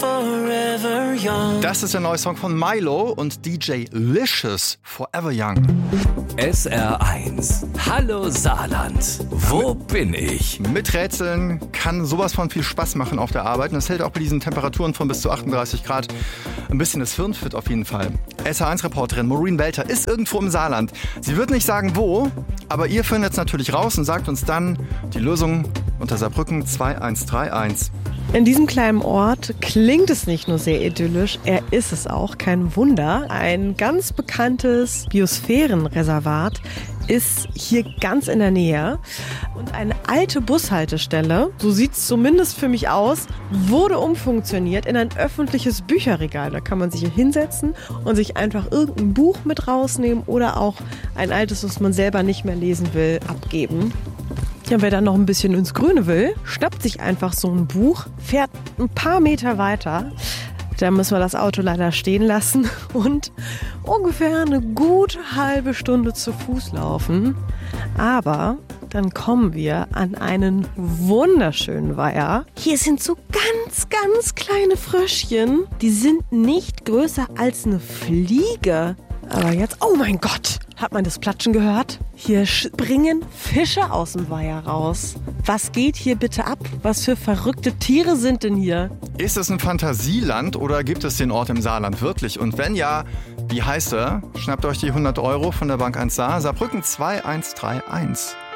forever young. Das ist der neue Song von Milo und DJ Licious, Forever Young. SR1. Hallo Saarland. Wo bin ich? Mit Rätseln kann sowas von viel Spaß machen auf der Arbeit. Und das hält auch bei diesen Temperaturen von bis zu 38 Grad ein bisschen das Hirn fit auf jeden Fall. SR1-Reporterin Maureen Welter ist irgendwo im Saarland. Sie wird nicht sagen wo, aber ihr findet es natürlich raus und sagt uns dann die Lösung unter Saarbrücken 2131. In diesem kleinen Ort klingt es nicht nur sehr idyllisch, er ist es auch, kein Wunder. Ein ganz bekanntes Biosphärenreservat ist hier ganz in der Nähe. Und eine alte Bushaltestelle, so sieht es zumindest für mich aus, wurde umfunktioniert in ein öffentliches Bücherregal. Da kann man sich hier hinsetzen und sich einfach irgendein Buch mit rausnehmen oder auch ein altes, das man selber nicht mehr lesen will, abgeben. Ja, wer dann noch ein bisschen ins Grüne will, schnappt sich einfach so ein Buch, fährt ein paar Meter weiter. Da müssen wir das Auto leider stehen lassen und ungefähr eine gute halbe Stunde zu Fuß laufen. Aber dann kommen wir an einen wunderschönen Weiher. Hier sind so ganz, ganz kleine Fröschchen. Die sind nicht größer als eine Fliege. Aber jetzt, oh mein Gott, hat man das Platschen gehört? Hier springen Fische aus dem Weiher raus. Was geht hier bitte ab? Was für verrückte Tiere sind denn hier? Ist es ein Fantasieland oder gibt es den Ort im Saarland wirklich? Und wenn ja, wie heißt er? Schnappt euch die 100 € von der Bank 1 Saar, Saarbrücken 2131.